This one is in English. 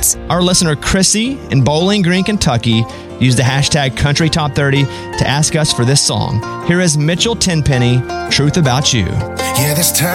favorites. Our listener Chrissy in Bowling Green, Kentucky used the hashtag CountryTop30 to ask us for this song. Here is Mitchell Tenpenny, Truth About You. Yeah, this time